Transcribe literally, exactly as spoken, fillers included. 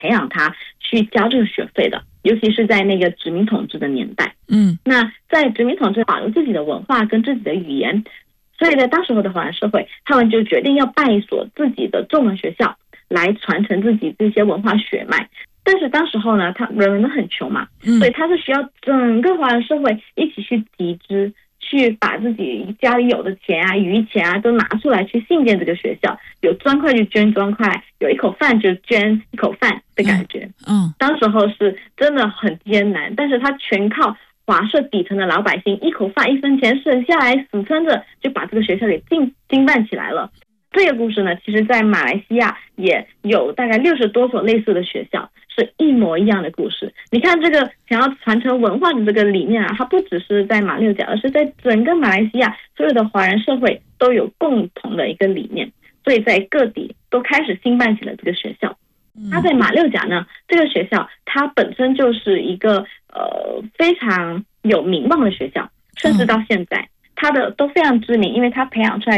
培养他去交这个学费的，尤其是在那个殖民统治的年代。 嗯， 那在殖民统治保留自己的文化跟自己的语言，所以在当时候的华人社会，他们就决定要办一所自己的中文学校来传承自己这些文化血脉。但是当时候呢，他人们都很穷嘛， 嗯所以他是需要整个华人社会一起去集资，去把自己家里有的钱啊、余钱啊都拿出来去兴建这个学校，有砖块就捐砖块，有一口饭就捐一口饭的感觉。 嗯，嗯当时候是真的很艰难，但是他全靠华社底层的老百姓一口饭一分钱省下来，死撑着就把这个学校给经经办起来了。这个故事呢，其实在马来西亚也有大概六十多所类似的学校，是一模一样的故事。你看这个想要传承文化的这个理念啊，它不只是在马六甲，而是在整个马来西亚所有的华人社会都有共同的一个理念，所以在各地都开始兴办起了这个学校。那在马六甲呢，这个学校它本身就是一个呃非常有名望的学校，甚至到现在它的都非常知名，因为它培养出来